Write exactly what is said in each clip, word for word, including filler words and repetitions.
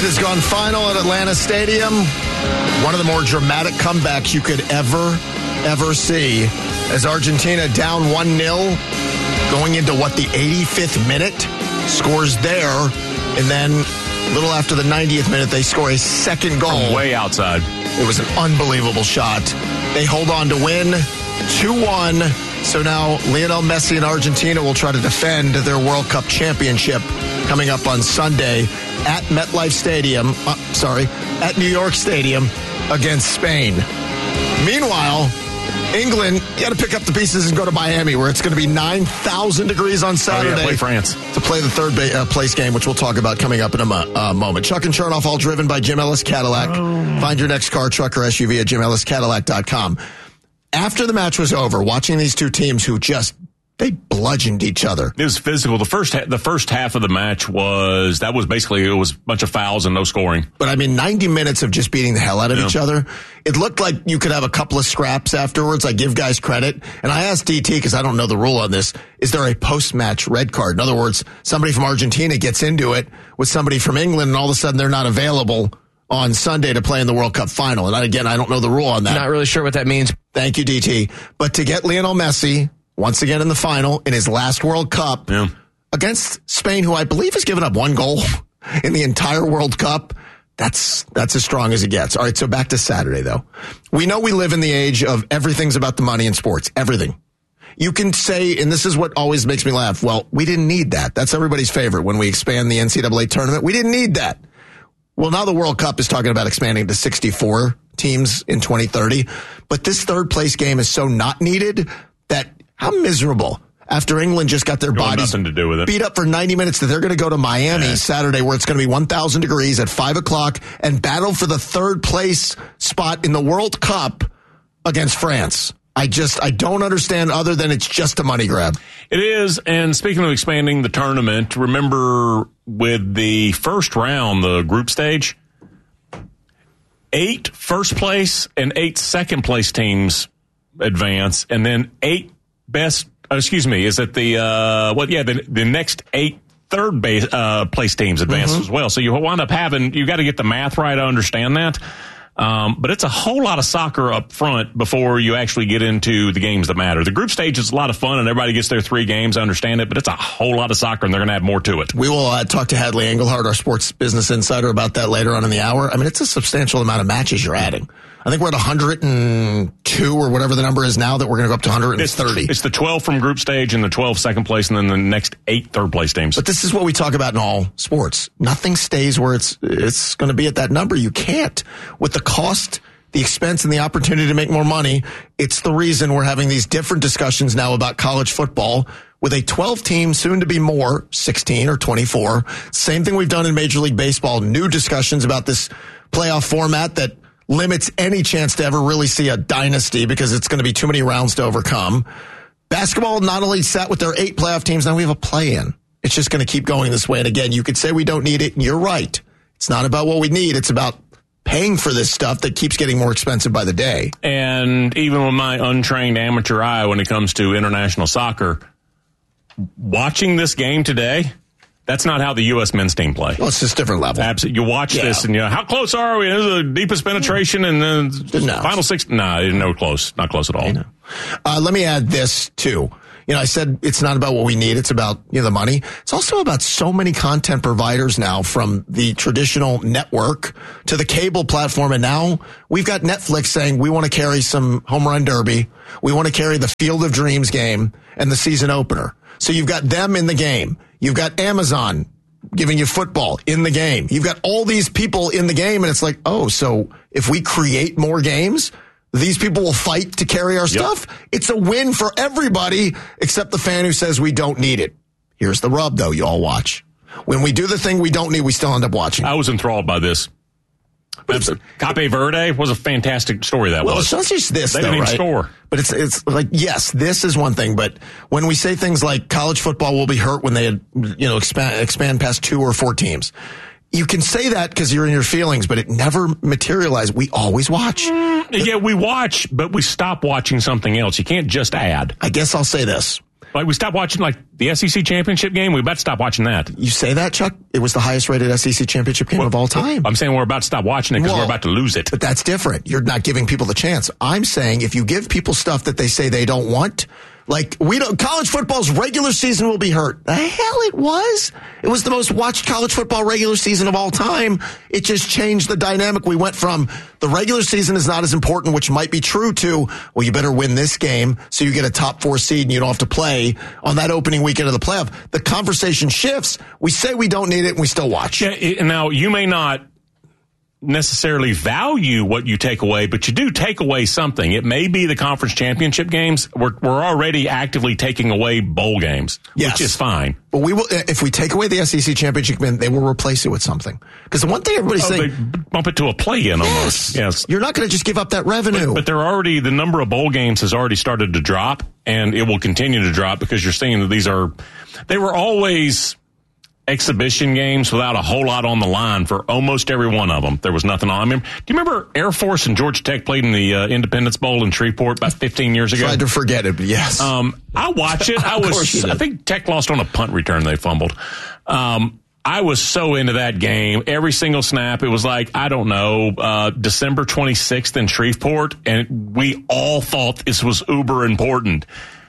has gone final at Atlanta Stadium. One of the more dramatic comebacks you could ever, ever see, as Argentina down one nil going into, what, the eighty-fifth minute, scores there, and then a little after the ninetieth minute, they score a second goal. From way outside. It was an unbelievable shot. They hold on to win two one. So now Lionel Messi and Argentina will try to defend their World Cup championship coming up on Sunday at MetLife Stadium, uh, sorry, at New York Stadium against Spain. Meanwhile, England, you got to pick up the pieces and go to Miami, where it's going to be nine thousand degrees on Saturday. Oh, yeah, play France. To play the third ba- uh, place game, which we'll talk about coming up in a mo- uh, moment. Chuck and Chernoff, all driven by Jim Ellis Cadillac. Oh. Find your next car, truck, or S U V at jim ellis cadillac dot com. After the match was over, watching these two teams who just, they bludgeoned each other. It was physical. The first ha- the first half of the match was, that was basically, it was a bunch of fouls and no scoring. But I mean, ninety minutes of just beating the hell out of yeah. each other. It looked like you could have a couple of scraps afterwards. I give guys credit. And I asked D T, because I don't know the rule on this, is there a post-match red card? In other words, somebody from Argentina gets into it with somebody from England, and all of a sudden they're not available on Sunday to play in the World Cup final. And again, I don't know the rule on that. Not really sure what that means. Thank you, D T. But to get Lionel Messi once again in the final in his last World Cup yeah. against Spain, who I believe has given up one goal in the entire World Cup, that's that's as strong as it gets. All right, so back to Saturday, though. We know we live in the age of everything's about the money in sports. Everything. You can say, and this is what always makes me laugh, well, we didn't need that. That's everybody's favorite when we expand the N C double A tournament. We didn't need that. Well, now the World Cup is talking about expanding to sixty-four teams in twenty thirty. But this third place game is so not needed that how miserable after England just got their Going bodies nothing to do with it. beat up for ninety minutes that they're going to go to Miami yeah. Saturday, where it's going to be one thousand degrees at five o'clock and battle for the third place spot in the World Cup against France. I just, I don't understand, other than it's just a money grab. It is. And speaking of expanding the tournament, remember with the first round, the group stage, eight first place and eight second place teams advance, and then eight best, uh, excuse me, is it the, uh, what, yeah, the, the next eight third base, uh, place teams advance mm-hmm. as well. So you wind up having, you got to get the math right. I understand that. Um, but it's a whole lot of soccer up front before you actually get into the games that matter. The group stage is a lot of fun, and everybody gets their three games. I understand it, but it's a whole lot of soccer, and they're going to add more to it. We will uh, talk to Hadley Engelhardt, our sports business insider, about that later on in the hour. I mean, it's a substantial amount of matches you're adding. I think we're at one hundred two or whatever the number is now, that we're going to go up to one hundred thirty. It's, it's the twelve from group stage and the twelve second place, and then the next eight third place teams. But this is what we talk about in all sports. Nothing stays where it's it's going to be at that number. You can't. With the cost, the expense, and the opportunity to make more money, it's the reason we're having these different discussions now about college football with a twelve team, soon to be more, sixteen or twenty-four. Same thing we've done in Major League Baseball. New discussions about this playoff format that limits any chance to ever really see a dynasty because it's going to be too many rounds to overcome. Basketball not only sat with their eight playoff teams, now we have a play-in. It's just going to keep going this way. And again, you could say we don't need it, and you're right. It's not about what we need. It's about paying for this stuff that keeps getting more expensive by the day. And even with my untrained amateur eye when it comes to international soccer, watching this game today, that's not how the U S men's team play. Well, it's just a different level. Absolutely. You watch yeah. this and you know, how close are we? This is the deepest penetration and then no. final six. No, nah, no close. Not close at all. Uh, let me add this too. You know, I said it's not about what we need. It's about, you know, the money. It's also about so many content providers now, from the traditional network to the cable platform. And now we've got Netflix saying we want to carry some home run derby. We want to carry the Field of Dreams game and the season opener. So you've got them in the game. You've got Amazon giving you football in the game. You've got all these people in the game. And it's like, oh, so if we create more games, these people will fight to carry our yep. stuff. It's a win for everybody except the fan who says we don't need it. Here's the rub, though. You all watch. When we do the thing we don't need, we still end up watching. I was enthralled by this. Cape Verde was a fantastic story. That well, was. Well, it's not just this, they though, didn't right? score. But it's it's like, yes, this is one thing. But when we say things like college football will be hurt when they you know expand expand past two or four teams, you can say that because you're in your feelings, but it never materialized. We always watch. Mm, yeah, we watch, but we stop watching something else. You can't just add. I guess I'll say this. Like, we stopped watching, like, the S E C championship game. We about to stop watching that. You say that, Chuck? It was the highest-rated S E C championship game well, of all time. I'm saying we're about to stop watching it because well, we're about to lose it. But that's different. You're not giving people the chance. I'm saying if you give people stuff that they say they don't want, like, we don't, college football's regular season will be hurt. The hell it was. It was the most watched college football regular season of all time. It just changed the dynamic. We went from the regular season is not as important, which might be true, to, well, you better win this game so you get a top four seed and you don't have to play on that opening weekend of the playoff. The conversation shifts. We say we don't need it and we still watch. Yeah, it, now, you may not necessarily value what you take away, but you do take away something. It may be the conference championship games. We're we're already actively taking away bowl games, yes. which is fine. But we will, if we take away the S E C championship game, they will replace it with something. Because the one thing everybody's oh, saying, they bump it to a play-in yes, almost. Yes, you're not going to just give up that revenue. But, but they're already the number of bowl games has already started to drop, and it will continue to drop because you're seeing that these are they were always exhibition games without a whole lot on the line for almost every one of them. There was nothing on. I mean, do you remember Air Force and Georgia Tech played in the uh, Independence Bowl in Shreveport about fifteen years ago? Tried to forget it, but yes. Um, I watch it. I was. I think Tech lost on a punt return. They fumbled. Um, I was so into that game. Every single snap. It was like, I don't know, uh, December twenty-sixth in Shreveport, and we all thought this was uber important.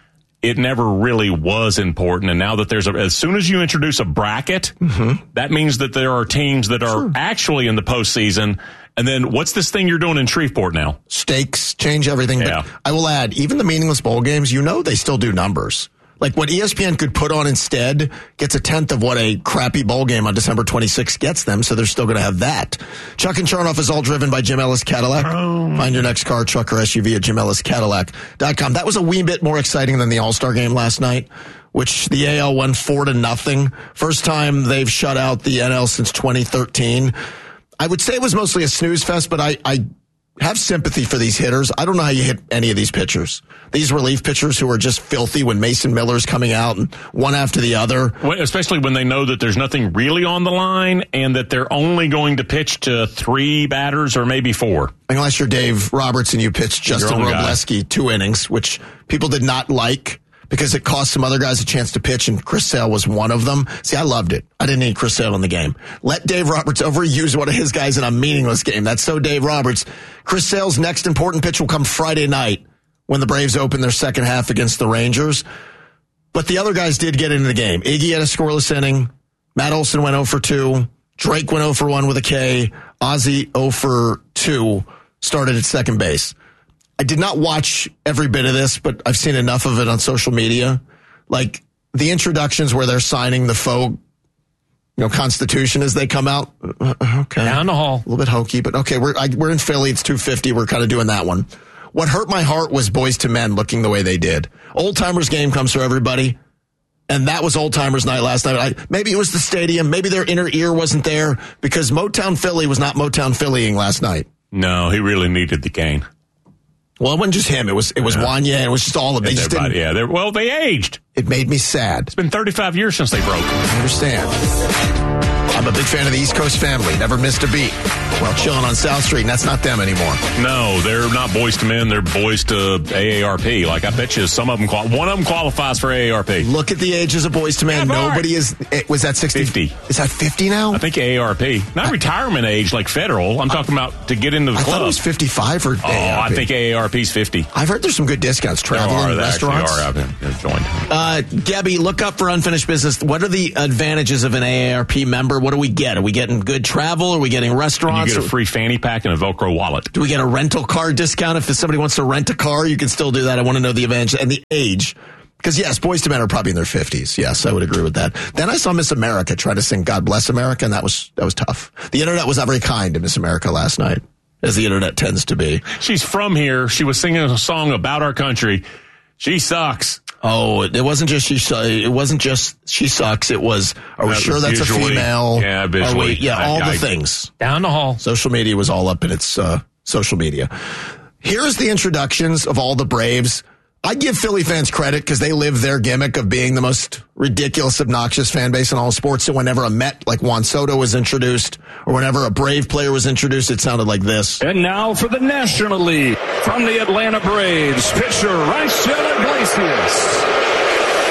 It never really was important. And now that there's a, as soon as you introduce a bracket, mm-hmm. that means that there are teams that are sure. actually in the postseason. And then what's this thing you're doing in Shreveport now? Stakes change everything. Yeah. But I will add, even the meaningless bowl games, you know, they still do numbers. Like what E S P N could put on instead gets a tenth of what a crappy bowl game on December twenty-sixth gets them, so they're still going to have that. Chuck and Charnoff is all driven by Jim Ellis Cadillac. Oh. Find your next car, truck, or S U V at jim ellis cadillac dot com. That was a wee bit more exciting than the All-Star game last night, which the A L won four to nothing. First time they've shut out the N L since twenty thirteen. I would say it was mostly a snooze fest, but I, I have sympathy for these hitters. I don't know how you hit any of these pitchers. These relief pitchers who are just filthy when Mason Miller's coming out and one after the other. Especially when they know that there's nothing really on the line and that they're only going to pitch to three batters or maybe four. Unless you're Dave Roberts and you pitched Justin Robleski two innings, which people did not like because it cost some other guys a chance to pitch, and Chris Sale was one of them. See, I loved it. I didn't need Chris Sale in the game. Let Dave Roberts overuse one of his guys in a meaningless game. That's so Dave Roberts. Chris Sale's next important pitch will come Friday night when the Braves open their second half against the Rangers. But the other guys did get into the game. Iggy had a scoreless inning. Matt Olson went oh for two. Drake went oh for one with a K. Ozzie oh for two started at second base. I did not watch every bit of this, but I've seen enough of it on social media. Like the introductions where they're signing the faux, you know, Constitution as they come out. Uh, okay. Down the hall. A little bit hokey, but okay. We're, I, we're in Philly. It's two fifty. We're kind of doing that one. What hurt my heart was Boys to Men looking the way they did. Old Timers game comes for everybody. And that was Old Timers night last night. I, maybe it was the stadium. Maybe their inner ear wasn't there because Motown Philly was not Motown Phillying last night. No, he really needed the cane. Well, it wasn't just him. It was it was yeah. Wanya. It was just all of them. They just didn't, yeah, they're, well, they aged. It made me sad. It's been thirty-five years since they broke. I understand. I'm a big fan of the East Coast family. Never missed a beat while chilling on South Street, and that's not them anymore. No, they're not Boys to Men. They're Boys to A A R P. Like, I bet you some of them, qual- one of them qualifies for A A R P. Look at the ages of Boys to Men. Yeah, Nobody is, was that sixty? fifty. Is that fifty now? I think A A R P. Not I, retirement age like federal. I'm talking about to get into the I club. I thought it was fifty-five for A A R P. Oh, I think A A R P's fifty. I've heard there's some good discounts. Travel and restaurants. There are. I've joined. Uh, Gabby, look up for Unfinished Business. What are the advantages of an A A R P member? What do we get? Are we getting good travel? Are we getting restaurants? And you get a free fanny pack and a Velcro wallet. Do we get a rental car discount? If somebody wants to rent a car, you can still do that. I want to know the advantage and the age. Because, yes, Boys to Men are probably in their fifties. Yes, I would agree with that. Then I saw Miss America try to sing God Bless America, and that was that was tough. The internet was not very kind to Miss America last night, as the internet tends to be. She's from here. She was singing a song about our country. She sucks. Oh, it wasn't just she. It wasn't just she sucks. It was. Are we that sure that's visually, a female? Yeah, visually. We, yeah, all I, the I, things down the hall. Social media was all up in its uh, social media. Here's the introductions of all the Braves. I give Philly fans credit because they live their gimmick of being the most ridiculous, obnoxious fan base in all sports. So whenever a Met like Juan Soto was introduced, or whenever a Brave player was introduced, it sounded like this. And now for the National League, from the Atlanta Braves, pitcher Raisel Iglesias.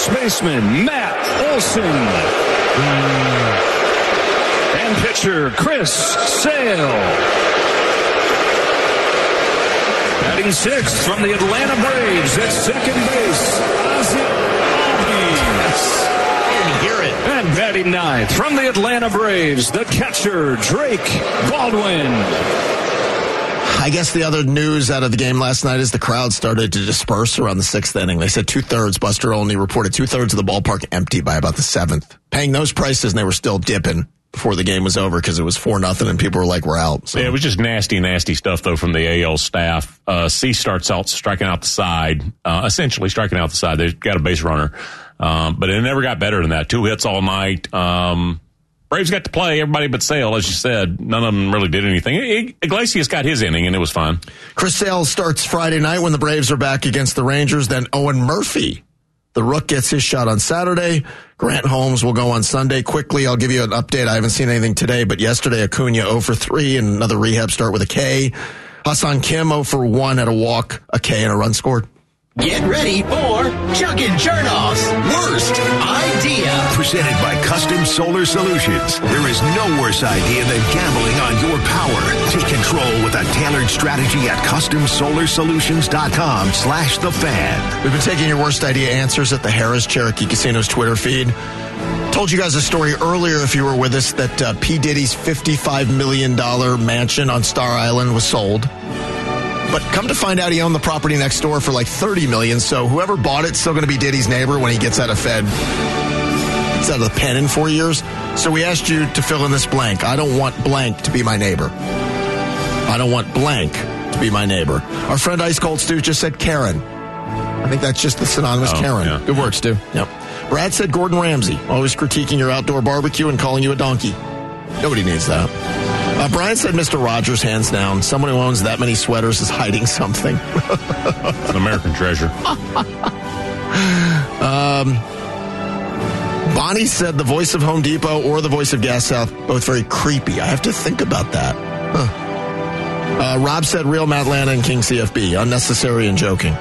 First baseman, Matt Olson. And pitcher, Chris Sale. Batting sixth from the Atlanta Braves at second base, Ozzie Albies. Hear it. And batting ninth from the Atlanta Braves, the catcher, Drake Baldwin. I guess the other news out of the game last night is the crowd started to disperse around the sixth inning. They said two-thirds. Buster Olney reported two-thirds of the ballpark empty by about the seventh. Paying those prices, and they were still dipping before the game was over because it was four nothing, and people were like, we're out. So. Yeah, it was just nasty, nasty stuff, though, from the A L staff. Uh, C starts out striking out the side, uh, essentially striking out the side. They've got a base runner. Um, but it never got better than that. Two hits all night. Um, Braves got to play, everybody but Sale, as you said. None of them really did anything. Iglesias got his inning, and it was fine. Chris Sale starts Friday night when the Braves are back against the Rangers. Then Owen Murphy, the Rook, gets his shot on Saturday. Grant Holmes will go on Sunday. Quickly, I'll give you an update. I haven't seen anything today, but yesterday Acuna zero for three and another rehab start with a K. Hassan Kim zero for one at a walk, a K, and a run scored. Get ready for Chuckin' Chernoff's Worst Idea. Presented by Custom Solar Solutions. There is no worse idea than gambling on your power. Take control with a tailored strategy at custom solar solutions dot com slash the fan. We've been taking your worst idea answers at the Harrah's Cherokee Casino's Twitter feed. Told you guys a story earlier, if you were with us, that uh, P. Diddy's fifty-five million dollars mansion on Star Island was sold. But come to find out, he owned the property next door for like thirty million dollars. So whoever bought it's still going to be Diddy's neighbor when he gets out of Fed. Gets out of the pen in four years. So we asked you to fill in this blank. I don't want blank to be my neighbor. I don't want blank to be my neighbor. Our friend Ice Cold Stu just said Karen. I think that's just the synonymous oh, Karen. Yeah. Good work, Stu. Yep. Brad said Gordon Ramsay, always critiquing your outdoor barbecue and calling you a donkey. Nobody needs that. Uh, Brian said Mister Rogers, hands down. Someone who owns that many sweaters is hiding something. It's an American treasure. um, Bonnie said the voice of Home Depot or the voice of Gas South, both very creepy. I have to think about that. Huh. Uh, Rob said Real Matt Lana and King C F B. Unnecessary and joking.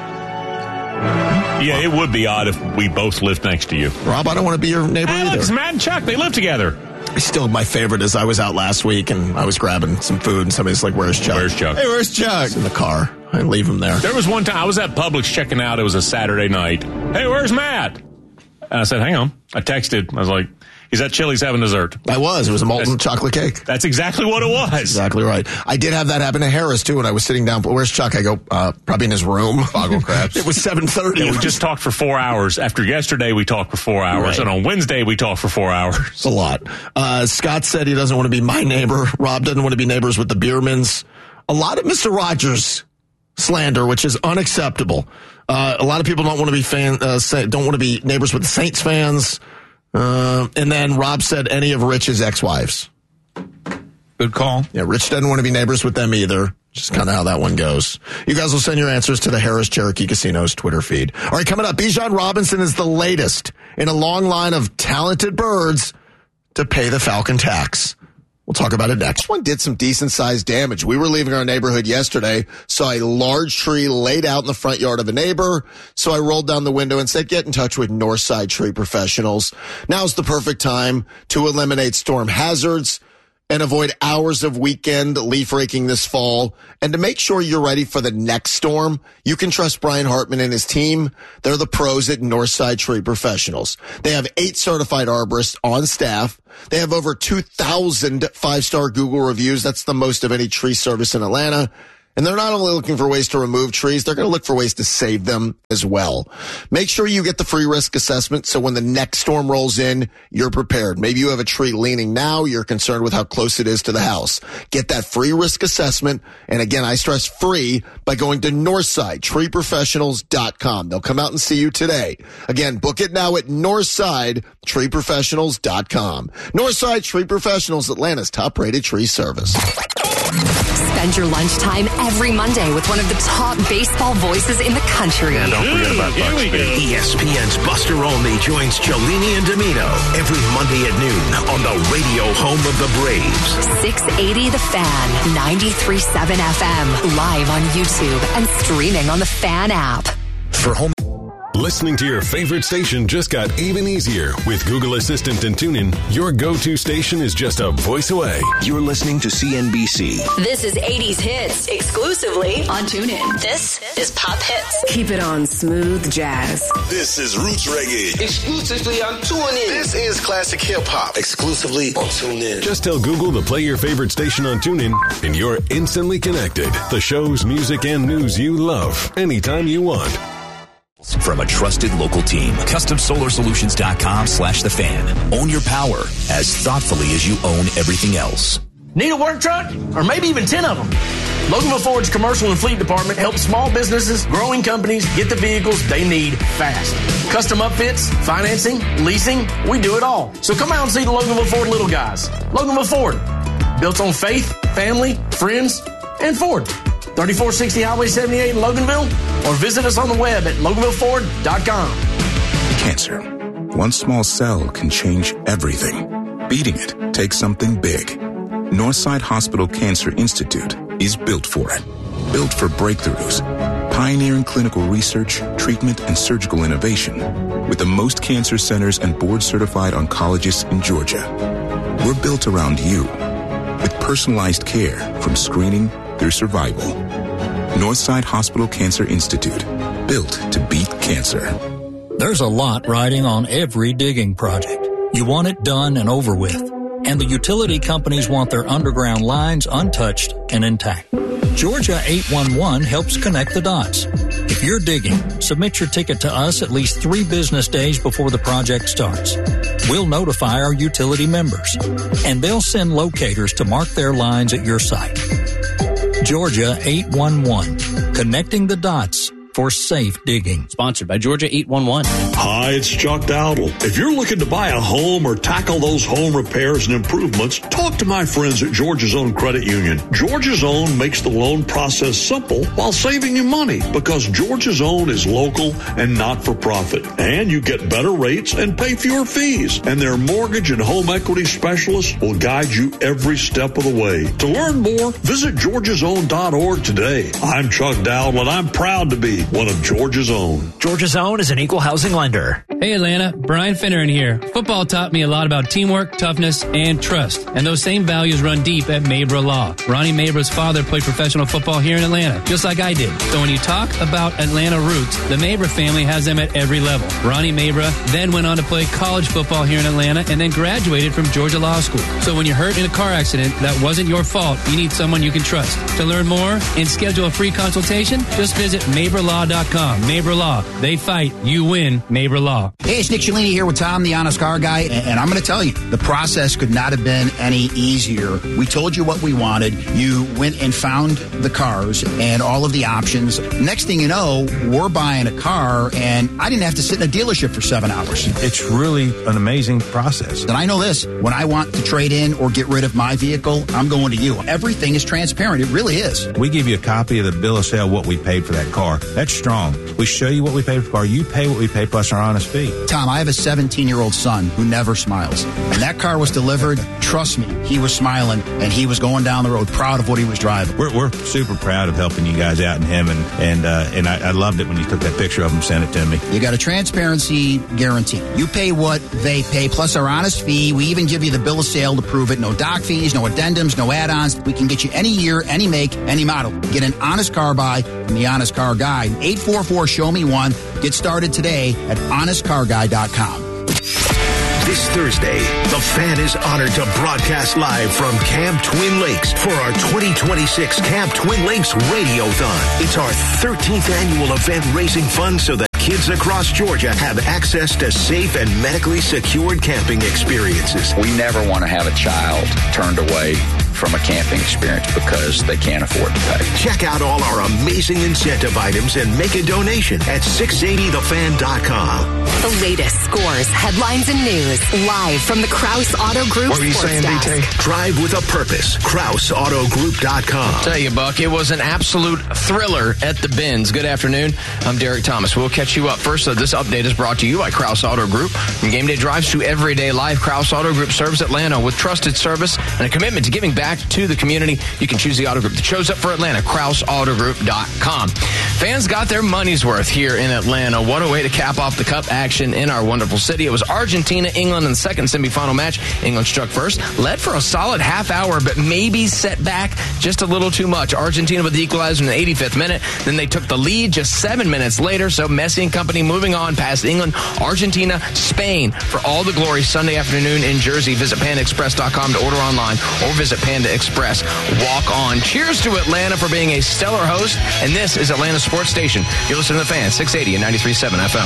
Yeah, it would be odd if we both lived next to you. Rob, I don't want to be your neighbor Alex, either. Matt and Chuck, they live together. Still, my favorite is I was out last week and I was grabbing some food and somebody's like, where's Chuck? Where's Chuck? Hey, where's Chuck? He's in the car. I leave him there. There was one time I was at Publix checking out. It was a Saturday night. Hey, where's Matt? And I said, hang on. I texted. I was like, he's at Chili's having dessert. I was. It was a molten that's, chocolate cake. That's exactly what it was. That's exactly right. I did have that happen at Harrah's, too, when I was sitting down. Where's Chuck? I go, uh, probably in his room. Boggle crabs. It was seven thirty. Yeah, we just talked for four hours. After yesterday, we talked for four hours. Right. And on Wednesday, we talked for four hours. It's a lot. Uh, Scott said he doesn't want to be my neighbor. Rob doesn't want to be neighbors with the Biermans. A lot of Mister Rogers slander, which is unacceptable. Uh, a lot of people don't want to be fan, uh, say, don't want to be neighbors with the Saints fans. Uh, and then Rob said any of Rich's ex-wives. Good call. Yeah, Rich doesn't want to be neighbors with them either. Just kind of how that one goes. You guys will send your answers to the Harrah's Cherokee Casino's Twitter feed. All right, coming up, Bijan Robinson is the latest in a long line of talented birds to pay the Falcon tax. We'll talk about it next. This one did some decent-sized damage. We were leaving our neighborhood yesterday, saw a large tree laid out in the front yard of a neighbor, so I rolled down the window and said, get in touch with Northside Tree Professionals. Now's the perfect time to eliminate storm hazards and avoid hours of weekend leaf raking this fall. And to make sure you're ready for the next storm, you can trust Brian Hartman and his team. They're the pros at Northside Tree Professionals. They have eight certified arborists on staff. They have over two thousand five-star Google reviews. That's the most of any tree service in Atlanta. And they're not only looking for ways to remove trees, they're going to look for ways to save them as well. Make sure you get the free risk assessment so when the next storm rolls in, you're prepared. Maybe you have a tree leaning now, you're concerned with how close it is to the house. Get that free risk assessment. And again, I stress free by going to northside tree professionals dot com. They'll come out and see you today. Again, book it now at northside tree professionals dot com. Northside Tree Professionals, Atlanta's top-rated tree service. Spend your lunchtime every Monday with one of the top baseball voices in the country. And don't forget about Bucks. E S P N's Buster Olney joins Cellini and Domino every Monday at noon on the radio home of the Braves. six eighty The Fan, ninety-three point seven F M, live on YouTube and streaming on the Fan app. For home... Listening to your favorite station just got even easier. With Google Assistant and TuneIn, your go-to station is just a voice away. You're listening to C N B C. This is eighties Hits, exclusively on TuneIn. This is Pop Hits. Keep it on Smooth Jazz. This is Roots Reggae, exclusively on TuneIn. This is Classic Hip Hop, exclusively on TuneIn. Just tell Google to play your favorite station on TuneIn, and you're instantly connected. The shows, music, and news you love, anytime you want. From a trusted local team, custom solar solutions dot com slash the fan. Own your power as thoughtfully as you own everything else. Need a work truck? Or maybe even ten of them? Loganville Ford's commercial and fleet department helps small businesses, growing companies get the vehicles they need fast. Custom upfits, financing, leasing, we do it all. So come out and see the Loganville Ford little guys. Loganville Ford, built on faith, family, friends, and Ford. thirty-four sixty Highway seventy-eight in Loganville, or visit us on the web at loganville ford dot com. Cancer. One small cell can change everything. Beating it takes something big. Northside Hospital Cancer Institute is built for it. Built for breakthroughs, pioneering clinical research, treatment, and surgical innovation, with the most cancer centers and board-certified oncologists in Georgia. We're built around you, with personalized care from screening through survival. Northside Hospital Cancer Institute, built to beat cancer. There's a lot riding on every digging project. You want it done and over with. And the utility companies want their underground lines untouched and intact. Georgia eight one one helps connect the dots. If you're digging, submit your ticket to us at least three business days before the project starts. We'll notify our utility members, and they'll send locators to mark their lines at your site. Georgia eight one one, connecting the dots for safe digging. Sponsored by Georgia eight one one. Hi, it's Chuck Dowdle. If you're looking to buy a home or tackle those home repairs and improvements, talk to my friends at Georgia's Own Credit Union. Georgia's Own makes the loan process simple while saving you money because Georgia's Own is local and not for profit. And you get better rates and pay fewer fees. And their mortgage and home equity specialists will guide you every step of the way. To learn more, visit georgias own dot org today. I'm Chuck Dowdle, and I'm proud to be one of Georgia's Own. Georgia's Own is an equal housing lender. Hey Atlanta, Brian Finneran here. Football taught me a lot about teamwork, toughness, and trust. And those same values run deep at Mabra Law. Ronnie Mabra's father played professional football here in Atlanta, just like I did. So when you talk about Atlanta roots, the Mabra family has them at every level. Ronnie Mabra then went on to play college football here in Atlanta and then graduated from Georgia Law School. So when you're hurt in a car accident that wasn't your fault, you need someone you can trust. To learn more and schedule a free consultation, just visit Mabra Law dot com. Mabra Law. They fight. You win. Mabra Law. Hey, it's Nick Cellini here with Tom, the Honest Car Guy. And I'm going to tell you, the process could not have been any easier. We told you what we wanted. You went and found the cars and all of the options. Next thing you know, we're buying a car, and I didn't have to sit in a dealership for seven hours. It's really an amazing process. And I know this. When I want to trade in or get rid of my vehicle, I'm going to you. Everything is transparent. It really is. We give you a copy of the bill of sale, what we paid for that car. That's strong. We show you what we paid for the car. You pay what we pay plus our honest fee. Tom, I have a seventeen-year-old son who never smiles. When that car was delivered, trust me, he was smiling, and he was going down the road proud of what he was driving. We're, we're super proud of helping you guys out and him, and and uh, and I, I loved it when you took that picture of him and sent it to me. You got a transparency guarantee. You pay what they pay plus our honest fee. We even give you the bill of sale to prove it. No doc fees, no addendums, no add-ons. We can get you any year, any make, any model. Get an honest car buy from the Honest Car Guy. eight four four, show me one. Get started today at honest car guy dot com. This Thursday, the Fan is honored to broadcast live from Camp Twin Lakes for our twenty twenty-six Camp Twin Lakes Radiothon. It's our thirteenth annual event raising funds so that kids across Georgia have access to safe and medically secured camping experiences. We never want to have a child turned away from a camping experience because they can't afford to pay. Check out all our amazing incentive items and make a donation at six eighty the fan dot com. The latest scores, headlines, and news live from the Krause Auto Group. What were you saying, B T? Drive with a purpose. Krause Auto Group dot com. Tell you, Buck, it was an absolute thriller at the Benz. Good afternoon. I'm Derek Thomas. We'll catch you up. First, uh, this update is brought to you by Krause Auto Group. From game day drives to everyday life, Krause Auto Group serves Atlanta with trusted service and a commitment to giving back back to the community. You can choose the auto group that shows up for Atlanta, Kraus Auto Group dot com. Fans got their money's worth here in Atlanta. What a way to cap off the Cup action in our wonderful city. It was Argentina, England in the second semifinal match. England struck first, led for a solid half hour, but maybe set back just a little too much. Argentina with the equalizer in the eighty-fifth minute. Then they took the lead just seven minutes later. So Messi and company moving on past England, Argentina, Spain for all the glory Sunday afternoon in Jersey. Visit Panda Express dot com to order online or visit Panda Express. Walk on. Cheers to Atlanta for being a stellar host. And this is Atlanta Sports Station. You're listening to The Fan, six eighty and ninety-three point seven F M.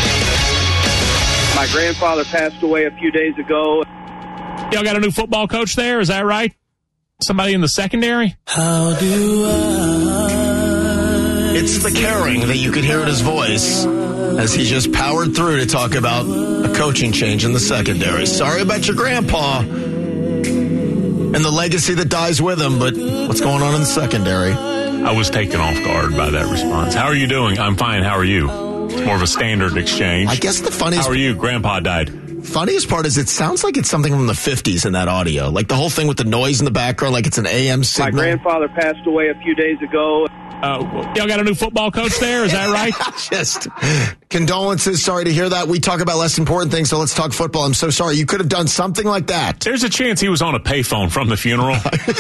My grandfather passed away a few days ago. Y'all got a new football coach there, is that right? Somebody in the secondary? How do I? It's the caring that you could hear in his voice as he just powered through to talk about a coaching change in the secondary. Sorry about your grandpa and the legacy that dies with him, but what's going on in the secondary? I was taken off guard by that response. How are you doing? I'm fine. How are you? It's more of a standard exchange. I guess the funniest... How are you? Grandpa died. Funniest part is it sounds like it's something from the fifties in that audio. Like the whole thing with the noise in the background, like it's an A M signal. My grandfather passed away a few days ago. Uh, y'all got a new football coach there, is that right? Just condolences. Sorry to hear that. We talk about less important things, so let's talk football. I'm so sorry. You could have done something like that. There's a chance he was on a payphone from the funeral.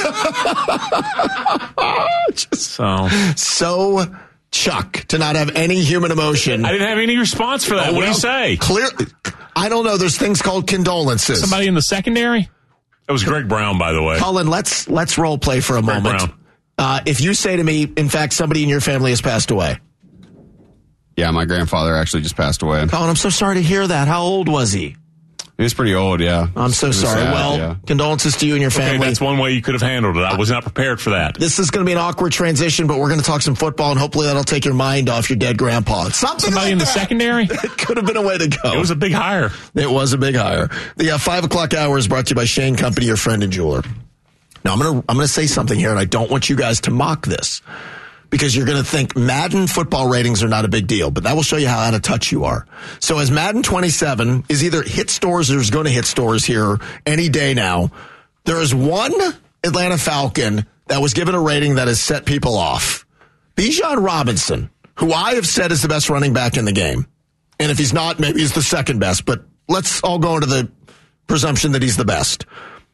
Just so... So... Chuck, to not have any human emotion. I didn't have any response for that. Oh, what well, do you say? Clear. I don't know. There's things called condolences. Somebody in the secondary? It was Greg Brown, by the way. Colin, let's let's role play for a Greg moment. Brown. Uh, if you say to me, in fact, somebody in your family has passed away. Yeah, my grandfather actually just passed away. Colin, I'm so sorry to hear that. How old was he? He was pretty old, yeah. I'm so sorry. Sad, well, yeah. condolences to you and your family. Okay, that's one way you could have handled it. I was not prepared for that. This is going to be an awkward transition, but we're going to talk some football, and hopefully that'll take your mind off your dead grandpa. Something Somebody like in the that. secondary? It could have been a way to go. It was a big hire. It was a big hire. The uh, five o'clock hour is brought to you by Shane Company, your friend and jeweler. Now, I'm going to I'm going to say something here, and I don't want you guys to mock this, because you're going to think Madden football ratings are not a big deal, but that will show you how out of touch you are. So as Madden twenty-seven is either hit stores or is going to hit stores here any day now, there is one Atlanta Falcon that was given a rating that has set people off. Bijan Robinson, who I have said is the best running back in the game. And if he's not, maybe he's the second best, but let's all go into the presumption that he's the best.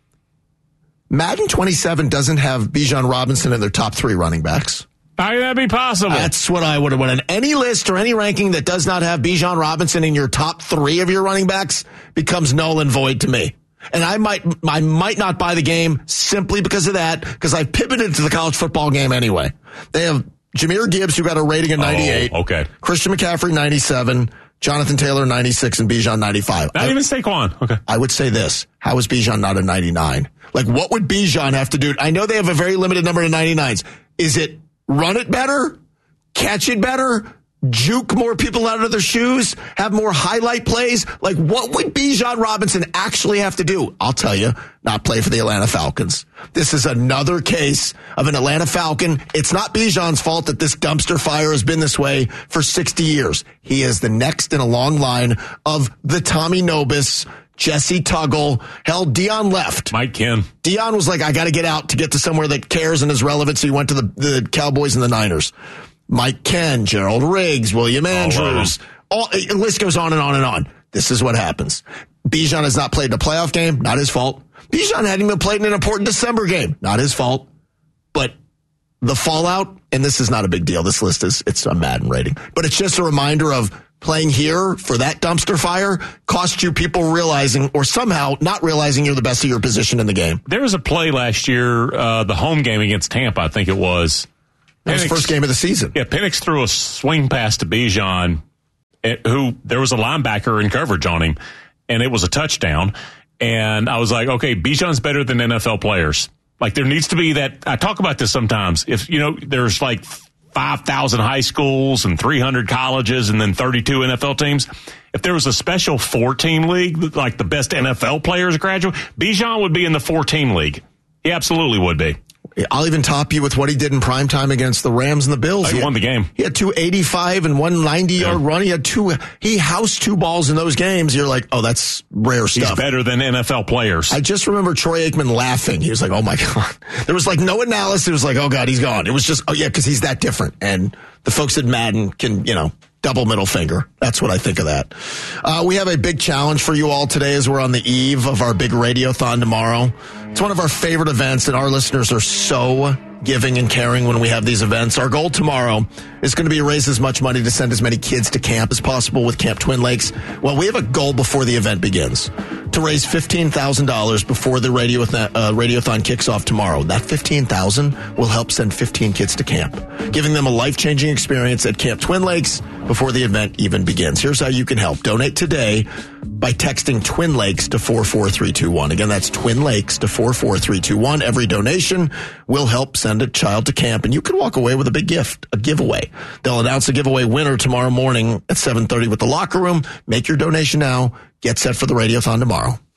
Madden twenty-seven doesn't have Bijan Robinson in their top three running backs. How can that be possible? That's what I would have wanted. Any list or any ranking that does not have Bijan Robinson in your top three of your running backs becomes null and void to me. And I might I might not buy the game simply because of that, because I've pivoted to the college football game anyway. They have Jahmyr Gibbs, who got a rating of ninety-eight. Oh, okay. Christian McCaffrey, ninety-seven. Jonathan Taylor, ninety-six. And Bijan, ninety-five. Not I, even Saquon. Okay. I would say this. How is Bijan not a ninety-nine? Like, what would Bijan have to do? I know they have a very limited number of ninety-nines. Is it run it better, catch it better, juke more people out of their shoes, have more highlight plays? Like, what would Bijan Robinson actually have to do? I'll tell you, not play for the Atlanta Falcons. This is another case of an Atlanta Falcon. It's not Bijan's fault that this dumpster fire has been this way for sixty years. He is the next in a long line of the Tommy Nobis, Jesse Tuggle. Hell, Dion left. Mike Ken. Dion was like, I got to get out to get to somewhere that cares and is relevant, so he went to the, the Cowboys and the Niners. Mike Ken, Gerald Riggs, William Andrews. All, the list goes on and on and on. This is what happens. Bijan has not played in a playoff game. Not his fault. Bijan hadn't even played in an important December game. Not his fault. But the fallout, and this is not a big deal. This list is, it's a Madden rating. But it's just a reminder of playing here for that dumpster fire cost you people realizing or somehow not realizing you're the best of your position in the game. There was a play last year, uh, the home game against Tampa, I think it was. That was the first game of the season. Yeah, Penix threw a swing pass to Bijan, who there was a linebacker in coverage on him, and it was a touchdown. And I was like, okay, Bijan's better than N F L players. Like, there needs to be that. I talk about this sometimes. If, you know, there's like five thousand high schools and three hundred colleges and then thirty-two N F L teams. If there was a special four-team league, like the best N F L players graduate, Bijan would be in the four-team league. He absolutely would be. I'll even top you with what he did in primetime against the Rams and the Bills. Oh, he, he won had, the game. He had two eighty-five and one ninety-yard yeah. run. He had two. He housed two balls in those games. You're like, oh, that's rare stuff. He's better than N F L players. I just remember Troy Aikman laughing. He was like, oh, my God. There was like no analysis. It was like, oh, God, he's gone. It was just, oh, yeah, because he's that different. And the folks at Madden can, you know, double middle finger. That's what I think of that. Uh, we have a big challenge for you all today as we're on the eve of our big radiothon tomorrow. It's one of our favorite events, and our listeners are so giving and caring when we have these events. Our goal tomorrow is going to be to raise as much money to send as many kids to camp as possible with Camp Twin Lakes. Well, we have a goal before the event begins to raise fifteen thousand dollars before the radio, uh, radiothon kicks off tomorrow. That fifteen thousand dollars will help send fifteen kids to camp, giving them a life-changing experience at Camp Twin Lakes before the event even begins. Here's how you can help. Donate today by texting Twin Lakes to four four three two one. Again, that's Twin Lakes to four four three two one. Every donation will help send a child to camp, and you can walk away with a big gift, a giveaway. They'll announce a giveaway winner tomorrow morning at seven thirty with the locker room. Make your donation now. Get set for the radiothon tomorrow.